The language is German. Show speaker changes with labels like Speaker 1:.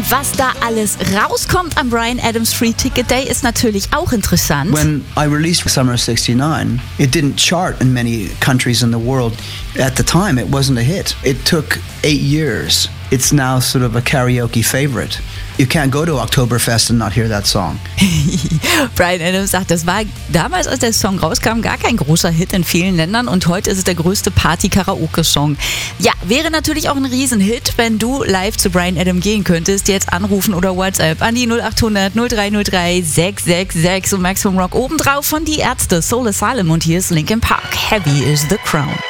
Speaker 1: Was da alles rauskommt am Bryan Adams Free Ticket Day ist natürlich auch interessant.
Speaker 2: When I released Summer of '69, it didn't chart in many countries in the world. At the time, it wasn't a hit. It took 8 years. It's now sort of a karaoke favorite. You can't go to Oktoberfest and not hear that song.
Speaker 1: Bryan Adams sagt, das war damals, als der Song rauskam, gar kein großer Hit in vielen Ländern und heute ist es der größte Party-Karaoke-Song. Ja, wäre natürlich auch ein Riesenhit, wenn du live zu Bryan Adams gehen könntest. Jetzt anrufen oder WhatsApp an die 0800 0303 666 und Max vom Rock obendrauf von Die Ärzte, Soul Asylum und hier ist Linkin Park. Heavy is the Crown.